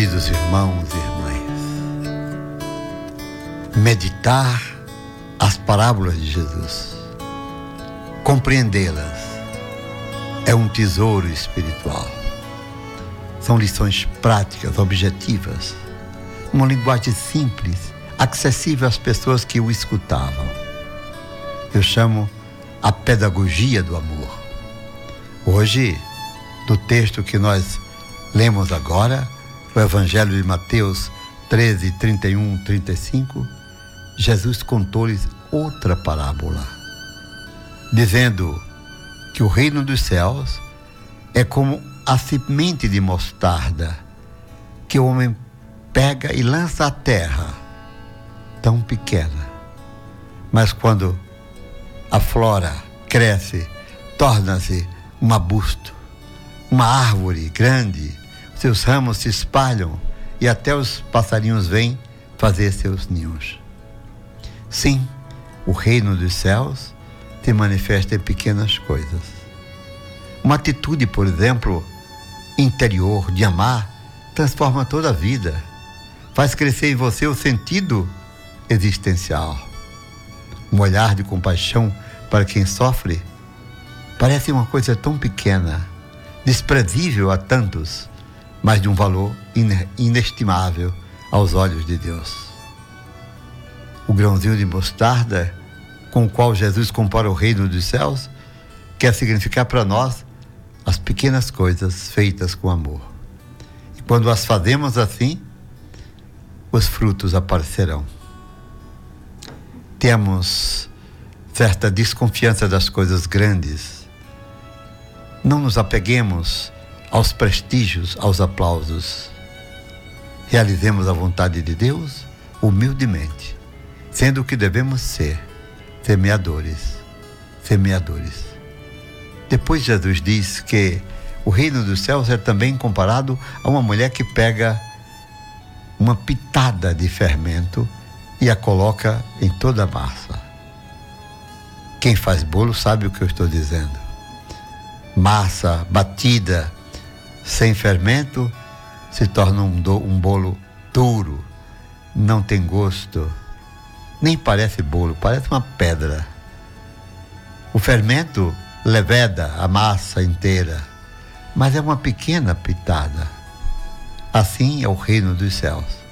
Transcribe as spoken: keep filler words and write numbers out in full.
Queridos irmãos e irmãs, meditar as parábolas de Jesus, compreendê-las, é um tesouro espiritual. São lições práticas, objetivas, uma linguagem simples, acessível às pessoas que o escutavam. Eu chamo a pedagogia do amor. Hoje, do texto que nós lemos agora, o Evangelho de Mateus treze, trinta e um, trinta e cinco, Jesus contou-lhes outra parábola, dizendo que o reino dos céus é como a semente de mostarda que o homem pega e lança à terra, tão pequena, mas quando aflora, cresce, torna-se um arbusto, uma árvore grande, seus ramos se espalham e até os passarinhos vêm fazer seus ninhos. Sim, o reino dos céus se manifesta em pequenas coisas. Uma atitude, por exemplo, interior de amar, transforma toda a vida, faz crescer em você o sentido existencial. Um olhar de compaixão para quem sofre parece uma coisa tão pequena, desprezível a tantos, mas de um valor inestimável aos olhos de Deus. O grãozinho de mostarda, com o qual Jesus compara o reino dos céus, quer significar para nós as pequenas coisas feitas com amor. E quando as fazemos assim, os frutos aparecerão. Temos certa desconfiança das coisas grandes. Não nos apeguemos aos prestígios, aos aplausos. Realizemos a vontade de Deus humildemente, sendo o que devemos ser, semeadores, semeadores. Depois Jesus diz que o reino dos céus é também comparado a uma mulher que pega uma pitada de fermento e a coloca em toda a massa. Quem faz bolo sabe o que eu estou dizendo. Massa batida, sem fermento, se torna um, do, um bolo duro, não tem gosto, nem parece bolo, parece uma pedra. O fermento leveda a massa inteira, mas é uma pequena pitada. Assim é o reino dos céus.